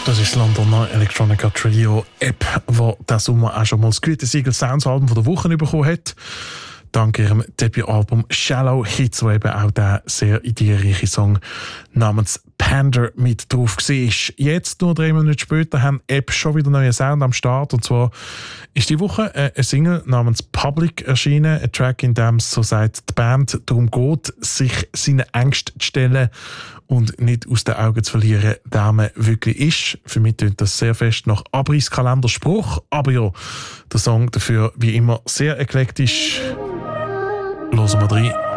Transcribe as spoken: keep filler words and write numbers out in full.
Das ist das Londoner Electronica Trio App, das diesen Sommer auch schon mal das Gütesiegel Sounds Album der Woche bekommen hat. Dank ihrem Debütalbum Shallow Hits, wo eben auch der sehr ideenreiche Song namens Pander mit drauf war. Jetzt, nur drei Monate später, haben App schon wieder neuen Sound am Start. Und zwar ist die Woche eine Single namens Public erschienen. Ein Track, in dem es, so sagt die Band, darum geht, sich seinen Ängsten zu stellen und nicht aus den Augen zu verlieren, wer man wirklich ist. Für mich klingt das sehr fest nach Abrisskalender-Spruch. Aber ja, der Song dafür wie immer sehr eklektisch. Hören wir rein.